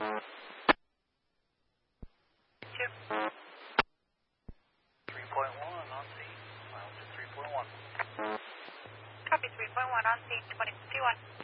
Two. 3.1 on scene. Miles at 3.1. Copy 3.1 on scene 21.